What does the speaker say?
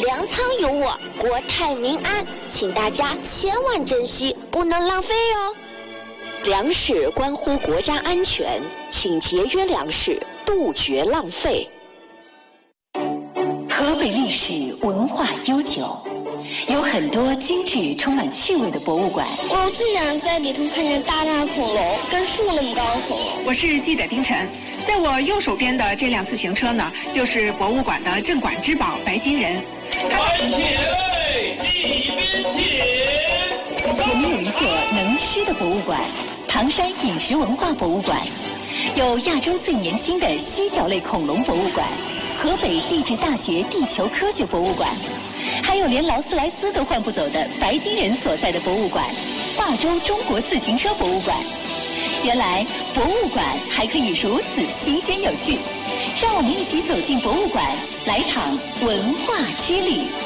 粮仓有我，国泰民安，请大家千万珍惜，不能浪费哦。粮食关乎国家安全，请节约粮食，杜绝浪费。 河北历史文化悠久，有很多精致、充满趣味的博物馆。 我最想在里头看见大恐龙，跟树那么高的恐龙。 我是记者丁晨，在我右手边的这辆自行车呢，就是博物馆的镇馆之宝白金人。 团起来，一边请。 我们有一座能吃的博物馆——唐山饮食文化博物馆，有亚洲最年轻的犀角类恐龙博物馆，河北地质大学地球科学博物馆，还有连劳斯莱斯都换不走的白金人所在的博物馆——化州中国自行车博物馆。原来博物馆还可以如此新鲜有趣，让我们一起走进博物馆，来场文化之旅。